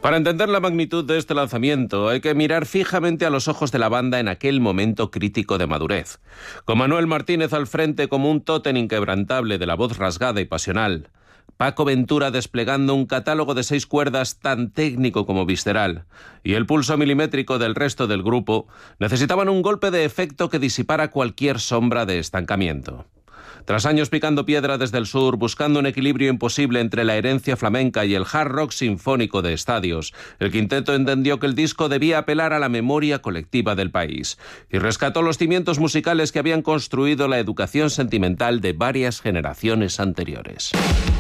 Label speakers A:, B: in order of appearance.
A: Para entender la magnitud de este lanzamiento hay que mirar fijamente a los ojos de la banda en aquel momento crítico de madurez. Con Manuel Martínez al frente como un tótem inquebrantable de la voz rasgada y pasional, Paco Ventura desplegando un catálogo de 6 cuerdas tan técnico como visceral, y el pulso milimétrico del resto del grupo, necesitaban un golpe de efecto que disipara cualquier sombra de estancamiento. Tras años picando piedra desde el sur, buscando un equilibrio imposible entre la herencia flamenca y el hard rock sinfónico de estadios, el quinteto entendió que el disco debía apelar a la memoria colectiva del país y rescató los cimientos musicales que habían construido la educación sentimental de varias generaciones anteriores.